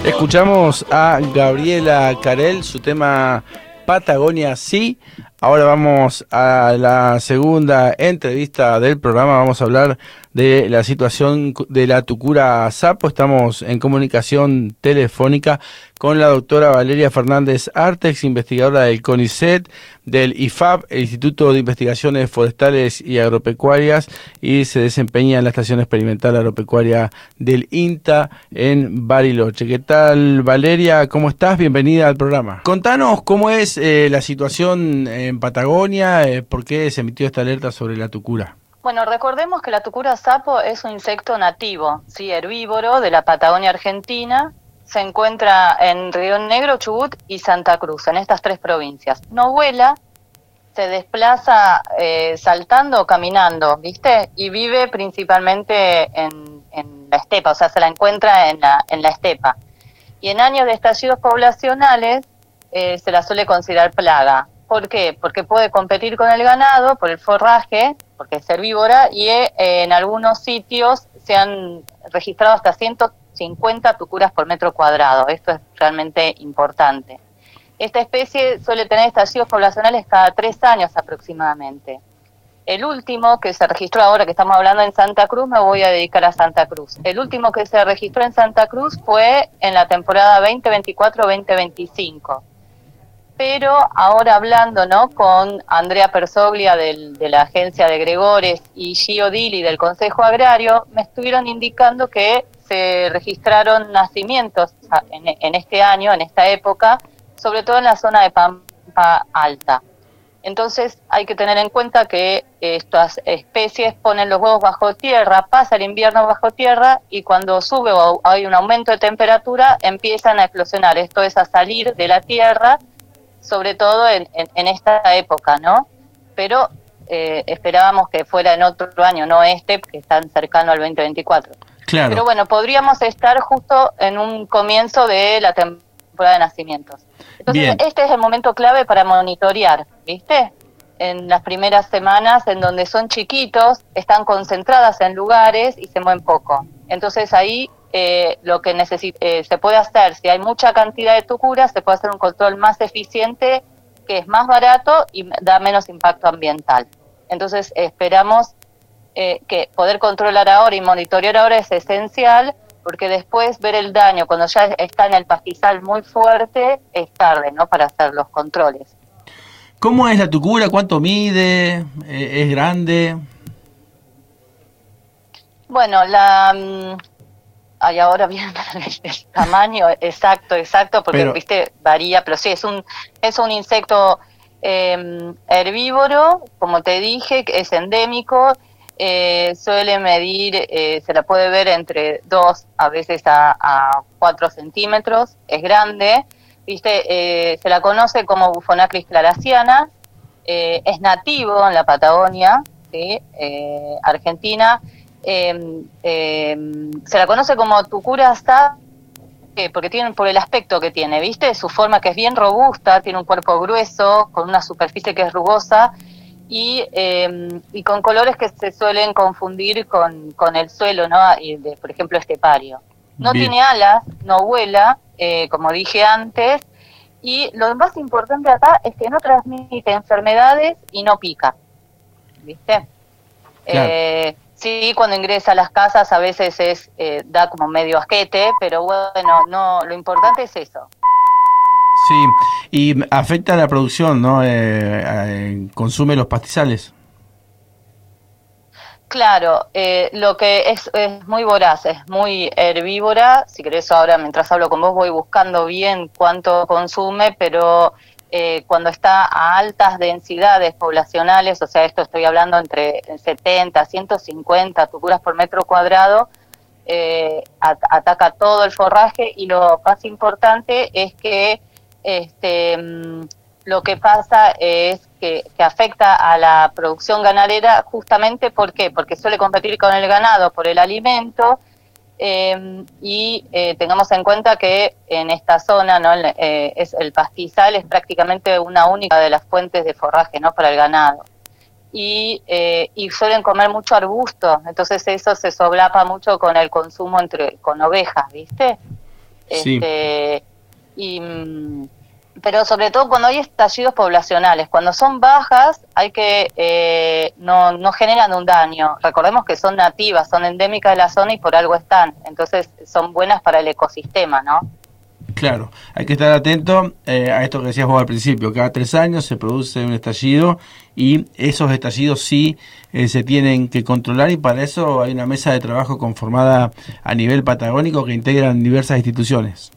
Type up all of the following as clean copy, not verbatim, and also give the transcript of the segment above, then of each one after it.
Escuchamos a Gabriela Carel, su tema Patagonia Sí. Ahora vamos a la segunda entrevista del programa. Vamos a hablar de la situación de la tucura sapo. Estamos en comunicación telefónica con la doctora Valeria Fernández Artex, investigadora del CONICET, del IFAP, el Instituto de Investigaciones Forestales y Agropecuarias, y se desempeña en la Estación Experimental Agropecuaria del INTA en Bariloche. ¿Qué tal, Valeria? ¿Cómo estás? Bienvenida al programa. Contanos cómo es la situación en Patagonia, por qué se emitió esta alerta sobre la tucura. Bueno, recordemos que la tucura sapo es un insecto nativo, sí, herbívoro de la Patagonia Argentina. Se encuentra en Río Negro, Chubut y Santa Cruz, en estas tres provincias. No vuela, se desplaza saltando o caminando, ¿viste? Y vive principalmente en la estepa, o sea, se la encuentra en la estepa. Y en años de estallidos poblacionales se la suele considerar plaga. ¿Por qué? Porque puede competir con el ganado por el forraje, porque es herbívora, y en algunos sitios se han registrado hasta 150 tucuras por metro cuadrado. Esto es realmente importante. Esta especie suele tener estallidos poblacionales cada 3 años aproximadamente. El último que se registró ahora que estamos hablando en Santa Cruz, me voy a dedicar a Santa Cruz. El último que se registró en Santa Cruz fue en la temporada 2024-2025. Pero ahora hablando, ¿no?, con Andrea Persoglia de la agencia de Gregores y Gio Dili del Consejo Agrario, me estuvieron indicando que se registraron nacimientos en este año, en esta época, sobre todo en la zona de Pampa Alta. Entonces hay que tener en cuenta que estas especies ponen los huevos bajo tierra, pasa el invierno bajo tierra y cuando sube o hay un aumento de temperatura empiezan a eclosionar, esto es a salir de la tierra, sobre todo en esta época, ¿no? Pero esperábamos que fuera en otro año, no este, que están cercano al 2024. Claro. Pero bueno, podríamos estar justo en un comienzo de la temporada de nacimientos. Entonces, Bien. Este es el momento clave para monitorear, ¿viste? En las primeras semanas en donde son chiquitos, están concentradas en lugares y se mueven poco. Entonces ahí lo que se puede hacer, si hay mucha cantidad de tucuras, se puede hacer un control más eficiente, que es más barato y da menos impacto ambiental. Entonces esperamos que poder controlar ahora y monitorear ahora es esencial, porque después ver el daño cuando ya está en el pastizal muy fuerte es tarde, ¿no?, para hacer los controles. ¿Cómo es la tucura? ¿Cuánto mide? ¿Es grande? Bueno, ahora bien el tamaño exacto, porque viste varía, pero sí, es un insecto herbívoro, como te dije, que es endémico, suele medir, se la puede ver entre 2 a veces a 4 centímetros, es grande, viste, se la conoce como Bufonacris clarasiana, es nativo en la Patagonia, ¿sí? Argentina. Se la conoce como tucura sapo porque por el aspecto que tiene, ¿viste? Su forma, que es bien robusta, tiene un cuerpo grueso, con una superficie que es rugosa y con colores que se suelen confundir con el suelo, ¿no? Por ejemplo, estepario. No Bien. tiene alas, no vuela, como dije antes, y lo más importante acá es que no transmite enfermedades y no pica, ¿viste? Claro. Sí, cuando ingresa a las casas a veces da como medio asquete, pero bueno, no, lo importante es eso. Sí, y afecta a la producción, ¿no? Consume los pastizales. Claro, lo que es muy voraz, es muy herbívora. Si querés ahora, mientras hablo con vos, voy buscando bien cuánto consume, pero cuando está a altas densidades poblacionales, o sea, esto estoy hablando entre 70, 150 tucuras por metro cuadrado, ataca todo el forraje y lo más importante es que lo que pasa es que afecta a la producción ganadera justamente, ¿por qué? Porque suele competir con el ganado por el alimento y tengamos en cuenta que en esta zona, ¿no? Es el pastizal es prácticamente una única de las fuentes de forraje, ¿no?, para el ganado. Y suelen comer mucho arbusto, entonces eso se solapa mucho con el consumo con ovejas, ¿viste? Sí. Y, pero sobre todo cuando hay estallidos poblacionales, cuando son bajas, hay que no generan un daño. Recordemos que son nativas, son endémicas de la zona y por algo están, entonces son buenas para el ecosistema, ¿no? Claro, hay que estar atento a esto que decías vos al principio. Cada 3 años se produce un estallido y esos estallidos sí se tienen que controlar, y para eso hay una mesa de trabajo conformada a nivel patagónico que integran diversas instituciones.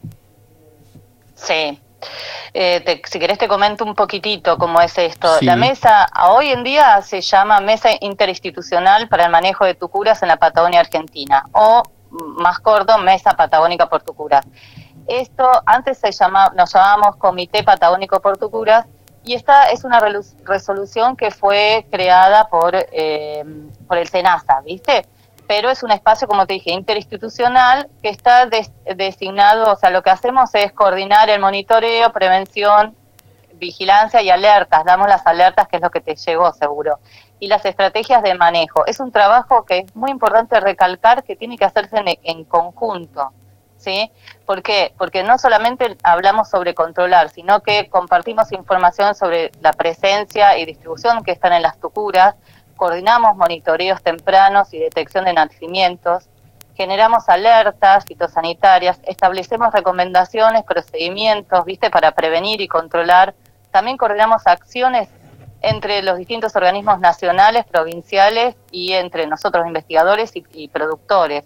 Sí. Si querés te comento un poquitito cómo es esto. Sí. La mesa hoy en día se llama Mesa Interinstitucional para el Manejo de Tucuras en la Patagonia Argentina, o más corto, Mesa Patagónica por Tucuras. Esto antes nos llamábamos Comité Patagónico por Tucuras, y esta es una resolución que fue creada por el SENASA, ¿viste? Pero es un espacio, como te dije, interinstitucional, que está designado, o sea, lo que hacemos es coordinar el monitoreo, prevención, vigilancia y alertas. Damos las alertas, que es lo que te llegó seguro, y las estrategias de manejo. Es un trabajo que es muy importante recalcar que tiene que hacerse en conjunto, ¿sí? ¿Por qué? Porque no solamente hablamos sobre controlar, sino que compartimos información sobre la presencia y distribución que están en las tucuras, coordinamos monitoreos tempranos y detección de nacimientos, generamos alertas fitosanitarias, establecemos recomendaciones, procedimientos, ¿viste?, para prevenir y controlar. También coordinamos acciones entre los distintos organismos nacionales, provinciales y entre nosotros investigadores y productores.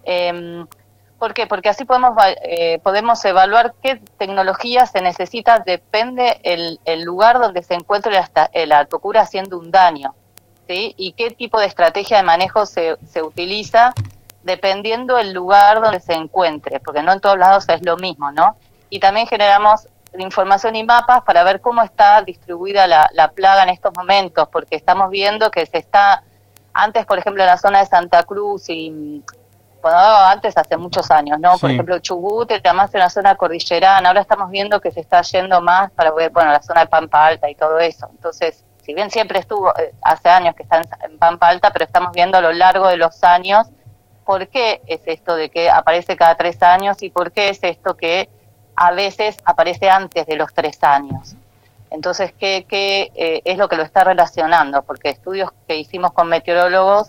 ¿Por qué? Porque así podemos evaluar qué tecnología se necesita, depende el lugar donde se encuentre la tucura haciendo un daño, ¿sí? Y qué tipo de estrategia de manejo se utiliza dependiendo el lugar donde se encuentre, porque no en todos lados es lo mismo, ¿no? Y también generamos información y mapas para ver cómo está distribuida la plaga en estos momentos, porque estamos viendo que antes, por ejemplo, en la zona de Santa Cruz y... Bueno, antes hace muchos años, ¿no? Por ejemplo, Chubut, además en la zona cordillerana, ahora estamos viendo que se está yendo más para, bueno, la zona de Pampa Alta y todo eso. Entonces, si bien siempre estuvo, hace años que está en Pampa Alta, pero estamos viendo a lo largo de los años por qué es esto de que aparece cada 3 años y por qué es esto que a veces aparece antes de los 3 años. Entonces, ¿qué es lo que lo está relacionando? Porque estudios que hicimos con meteorólogos,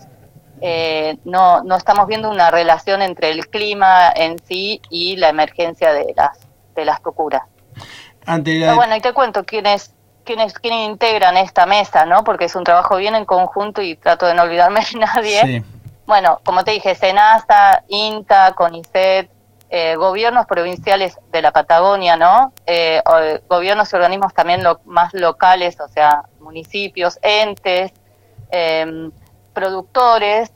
no estamos viendo una relación entre el clima en sí y la emergencia de las tucuras. Pero bueno, y te cuento quiénes integran esta mesa, ¿no? Porque es un trabajo bien en conjunto y trato de no olvidarme de nadie. Sí. Bueno, como te dije, SENASA, INTA, CONICET, gobiernos provinciales de la Patagonia, ¿no? Gobiernos y organismos también más locales, o sea, municipios, entes, productores,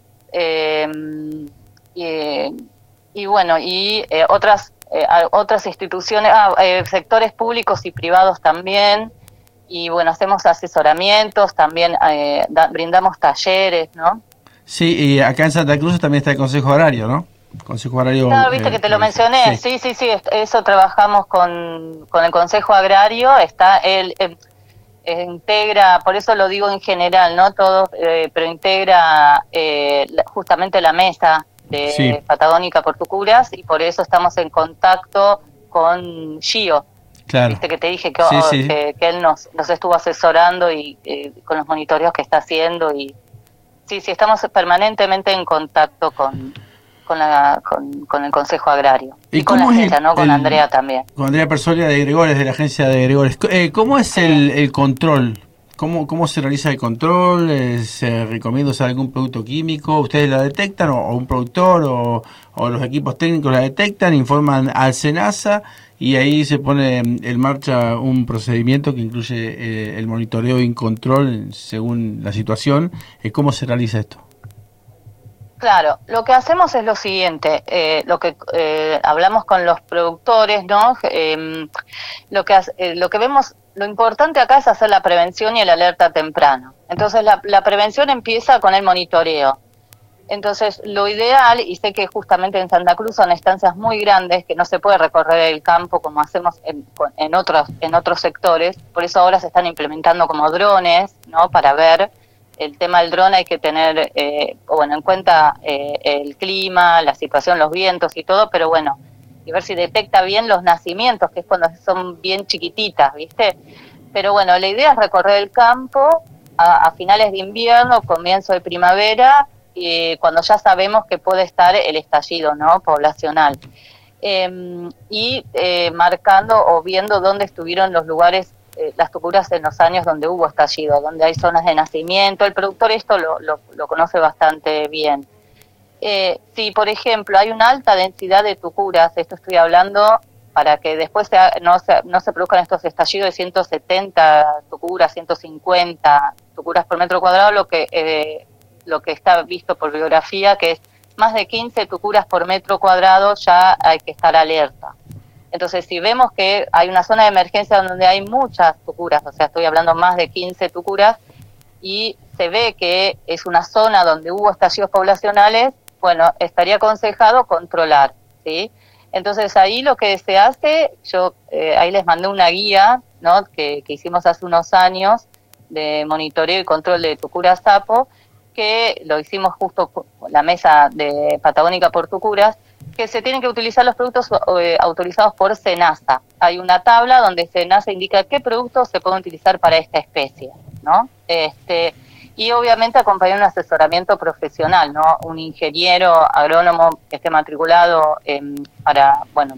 y bueno, y otras instituciones, sectores públicos y privados también, y bueno, hacemos asesoramientos, también brindamos talleres, ¿no? Sí, y acá en Santa Cruz también está el Consejo Agrario, ¿no? Consejo Agrario. Claro, viste que te lo mencioné, sí, eso trabajamos con el Consejo Agrario, está integra, por eso lo digo en general, no todos, pero integra justamente la mesa de Patagónica por Tucuras, y por eso estamos en contacto con Gio. Claro. Viste que te dije que él nos estuvo asesorando y con los monitoreos que está haciendo, y sí, estamos permanentemente en contacto con el Consejo Agrario. Y con la agencia, ¿no? Con Andrea también. Con Andrea Persolia de Gregores, de la agencia de Gregores. ¿Cómo es el control? ¿Cómo se realiza el control? ¿Se recomienda usar algún producto químico? ¿Ustedes la detectan o un productor o los equipos técnicos la detectan, informan al SENASA y ahí se pone en marcha un procedimiento que incluye el monitoreo y control según la situación? ¿Cómo se realiza esto? Claro, lo que hacemos es lo siguiente, lo que hablamos con los productores, ¿no? Lo que vemos, lo importante acá es hacer la prevención y el alerta temprano. Entonces la prevención empieza con el monitoreo. Entonces lo ideal, y sé que justamente en Santa Cruz son estancias muy grandes que no se puede recorrer el campo como hacemos en otros sectores, por eso ahora se están implementando como drones, ¿no? Para ver. El tema del dron hay que tener en cuenta el clima, la situación, los vientos y todo, pero bueno, y ver si detecta bien los nacimientos, que es cuando son bien chiquititas, ¿viste? Pero bueno, la idea es recorrer el campo a finales de invierno, comienzo de primavera, cuando ya sabemos que puede estar el estallido, ¿no?, poblacional. Marcando o viendo dónde estuvieron los lugares, las tucuras en los años donde hubo estallido, donde hay zonas de nacimiento. El productor esto lo conoce bastante bien. Si, por ejemplo, hay una alta densidad de tucuras, esto estoy hablando para que después no se produzcan estos estallidos de 170 tucuras, 150 tucuras por metro cuadrado, lo que está visto por biografía, que es más de 15 tucuras por metro cuadrado, ya hay que estar alerta. Entonces, si vemos que hay una zona de emergencia donde hay muchas tucuras, o sea, estoy hablando más de 15 tucuras, y se ve que es una zona donde hubo estallidos poblacionales, bueno, estaría aconsejado controlar, ¿sí? Entonces, ahí lo que se hace, yo ahí les mandé una guía, ¿no?, que hicimos hace unos años, de monitoreo y control de tucuras sapo, que lo hicimos justo con la mesa de Patagónica por Tucuras, que se tienen que utilizar los productos autorizados por SENASA. Hay una tabla donde SENASA indica qué productos se pueden utilizar para esta especie, ¿no? Y obviamente acompañar un asesoramiento profesional, ¿no? Un ingeniero agrónomo que esté matriculado para, bueno,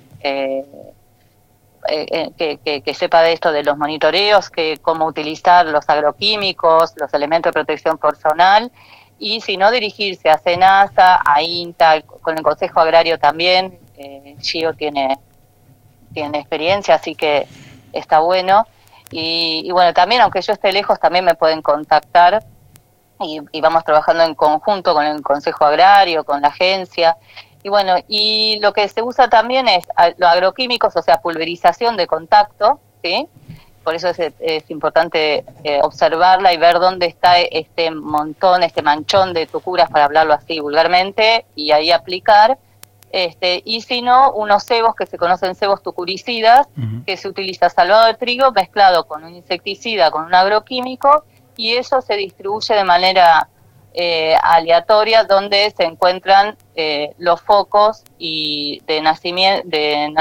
que sepa de esto, de los monitoreos, que cómo utilizar los agroquímicos, los elementos de protección personal, y si no, dirigirse a SENASA, a INTA, con el Consejo Agrario también. Gio tiene experiencia, así que está bueno. Y bueno, también, aunque yo esté lejos, también me pueden contactar, y vamos trabajando en conjunto con el Consejo Agrario, con la agencia. Y bueno, y lo que se usa también es los agroquímicos, o sea, pulverización de contacto, ¿sí? Por eso es importante observarla y ver dónde está este montón, este manchón de tucuras, para hablarlo así vulgarmente, y ahí aplicar. Y si no, unos cebos que se conocen cebos tucuricidas, que se utiliza salvado de trigo mezclado con un insecticida, con un agroquímico, y eso se distribuye de manera aleatoria donde se encuentran los focos y de nacimiento